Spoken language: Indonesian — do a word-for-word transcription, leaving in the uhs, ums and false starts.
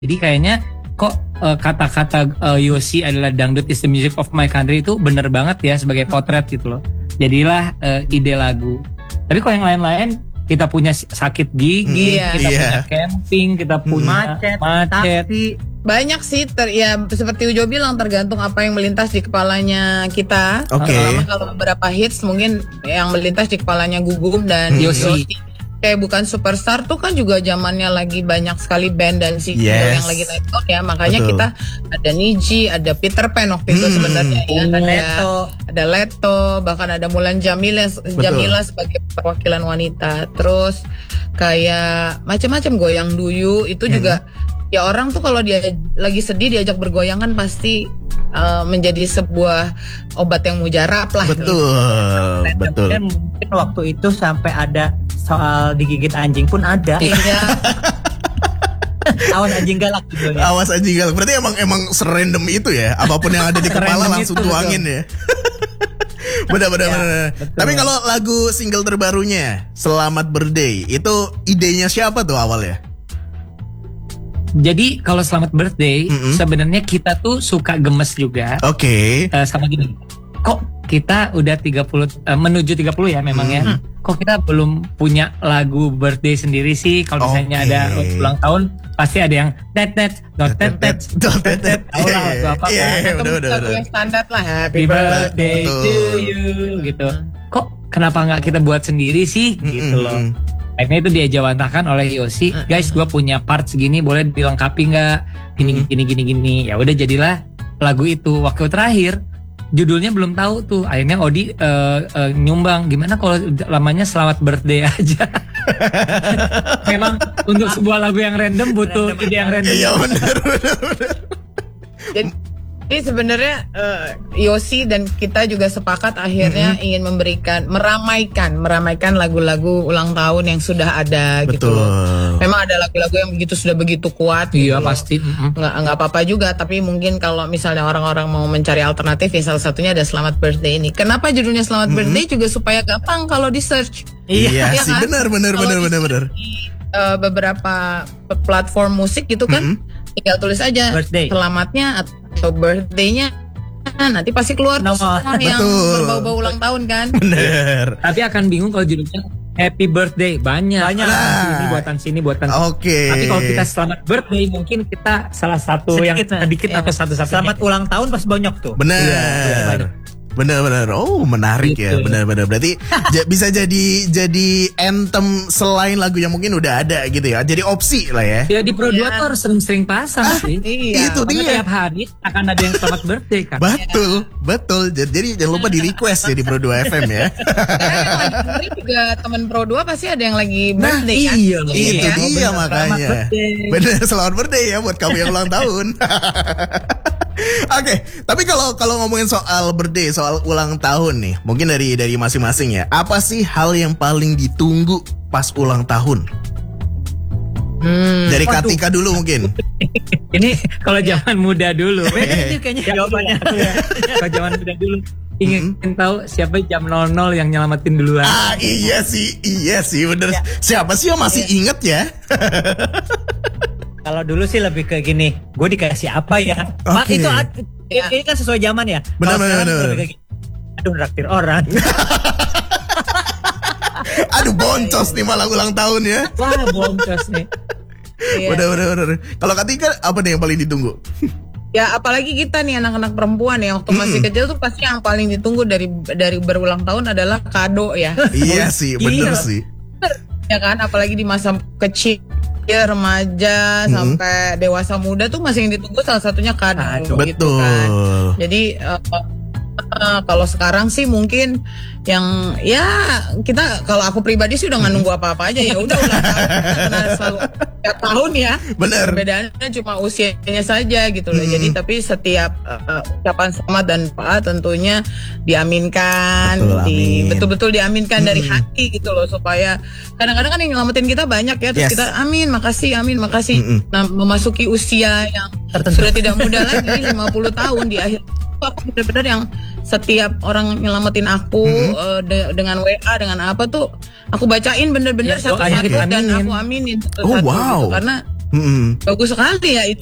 Jadi kayaknya kok uh, kata-kata uh, Yosi adalah dangdut is the music of my country itu bener banget ya sebagai potret gitu loh. Jadilah uh, ide lagu. Tapi kalau yang lain-lain kita punya sakit gigi, hmm, kita iya. punya camping, kita punya macet, macet. taksi. Banyak sih, ter, ya seperti Ujo bilang tergantung apa yang melintas di kepalanya kita. Oke. Terutama kalau beberapa hits mungkin yang melintas di kepalanya Gugum dan Hmm. Yosi. Kayak Bukan Superstar tuh kan juga zamannya lagi banyak sekali band dan single Yes. yang lagi naik daun ya. Makanya Betul. kita ada Niji, ada Peter Pan waktu itu Hmm. sebenarnya ya. Ada Leto. ada Leto, bahkan ada Mulan Jamila Jamila sebagai perwakilan wanita. Terus kayak macam-macam Goyang Duyu itu Hmm. juga ya orang tuh kalau dia lagi sedih diajak bergoyang kan pasti uh, menjadi sebuah obat yang mujarab lah. Betul, betul. Dan mungkin waktu itu sampai ada soal digigit anjing pun ada. Iya. Awas anjing galak judulnya. Awas anjing galak. Berarti emang emang serandom itu ya. Apapun yang ada di kepala Serandom langsung itu, tuangin ya. Benar-benar. Ya, Tapi kalau lagu single terbarunya Selamat Birthday itu idenya siapa tuh awalnya? Jadi kalau Selamat Birthday Mm-mm. sebenarnya kita tuh suka gemes juga. Oke. Uh, sama gini, kok kita udah tiga puluh uh, menuju tiga puluh ya memang ya. Kok kita belum punya lagu birthday sendiri sih? Kalau misalnya Oke. ada ulang tahun pasti ada yang tet tet dot tet tet Dot tet tet. Tahu lah lagu apa Iya, kan? iya, Itu bener, bener, lagu bener. yang standar lah. Happy birthday to Betul. you gitu. Kok kenapa nggak kita buat sendiri sih? Gitu loh. Mm-mm. Akhirnya itu dia jawantahkan oleh Yosi, guys, gue punya part segini, boleh dilengkapi nggak? Gini, Hmm. gini, gini, gini. Ya udah jadilah lagu itu. Waktu terakhir judulnya belum tahu tuh. Akhirnya Odi uh, uh, nyumbang. Gimana kalau lamanya Selamat Birthday aja? Memang untuk sebuah lagu yang random butuh ide yang random. Iya benar benar benar. Jadi Jadi sebenarnya eh, Yosi dan kita juga sepakat akhirnya Mm-hmm. ingin memberikan meramaikan meramaikan lagu-lagu ulang tahun yang sudah ada gitu. Betul. Memang ada lagu-lagu yang begitu sudah begitu kuat. Iya gitu loh. pasti. Mm-mm. nggak nggak apa-apa juga, tapi mungkin kalau misalnya orang-orang mau mencari alternatif ya salah satunya ada Selamat Birthday ini. Kenapa judulnya Selamat Birthday juga supaya gampang kalau di search. Iya Iya sih kan? benar benar Kalau benar di- benar benar. Di eh, beberapa platform musik gitu kan, tinggal tulis aja Birthday. selamatnya atau birthday-nya. Nah, nanti pasti keluar Nomor. semua yang Betul. berbau-bau ulang tahun kan. Benar. Tapi akan bingung kalau judulnya Happy Birthday banyak. Banyak. Buatan sini, buatan sini, buatan sini. Oke. Tapi kalau kita Selamat Birthday mungkin kita salah satu yang Sedikit, nah. sedikit Iya. atau satu-satunya. Selamat ulang tahun pas banyak tuh. Benar. Benar-benar. Oh, menarik ya. Gitu. Benar-benar. Berarti ja- bisa jadi jadi anthem selain lagu yang mungkin udah ada gitu ya. Jadi opsi lah ya. Ya di Pro dua Iya. tuh harus sering-sering pasang sih. Iya. Itu Karena dia. tiap hari akan ada yang Selamat Birthday kan. Betul, betul. Jadi, jadi jangan lupa di request ya di Pro dua F M ya. Sekarang yang lagi dengerin juga teman Pro dua pasti ada yang lagi birthday kan. iya, Itu Iya. dia Selamat makanya. birthday. Bener, selamat birthday ya buat kamu yang ulang tahun. Oke, tapi kalau kalau ngomongin soal birthday, soal ulang tahun nih, mungkin dari dari masing-masing ya. Apa sih hal yang paling ditunggu pas ulang tahun? Hmm. Dari Waduh. Katika dulu mungkin. Ini kalau zaman muda dulu. Beda sih kayaknya jawabannya. Kalau zaman muda dulu ingin tahu siapa jam nol nol yang nyelamatin duluan. Ah iya sih, iya sih bener. Siapa sih yang masih inget ya? Kalau dulu sih lebih ke gini, gue dikasih apa ya? Pak Oke. itu ad- Ya. ini kan sesuai zaman ya. Benar, Kalau benar, sekarang benar. lebih ke gini, aduh nraktir orang. Aduh boncos nih malah ulang tahun ya. Wah, boncos nih. Iya. Bener bener bener. Kalau Katika apa nih yang paling ditunggu? Ya apalagi kita nih anak-anak perempuan ya waktu masih kecil tuh pasti yang paling ditunggu dari dari berulang tahun adalah kado ya. Iya sih, bener Iya. sih. Ya kan, apalagi di masa kecil, remaja sampai dewasa muda tuh masih yang ditunggu salah satunya kado gitu Betul. kan. Jadi uh, uh, kalau sekarang sih mungkin yang ya kita kalau aku pribadi sih udah nggak nunggu apa-apa aja ya udah ulang tahun karena selalu tiap tahun ya. Bener. Perbedaannya cuma usianya saja gitu loh. Jadi tapi setiap uh, ucapan selamat dan doa tentunya diaminkan, Betul, di amin. betul-betul diaminkan dari hati gitu loh supaya kadang-kadang kan yang nyelamatin kita banyak ya terus Yes. kita amin makasih amin makasih. Mm-mm. Nah memasuki usia yang sudah tidak muda lagi lima puluh tahun di akhir itu aku benar-benar yang setiap orang nyelamatin aku uh, de- dengan W A dengan apa tuh aku bacain bener-bener Ya, doanya satu-satu kita dan aminin. aku aminin Oh, satu-satu wow. gitu. Karena Hmm. Bagus sekali ya itu.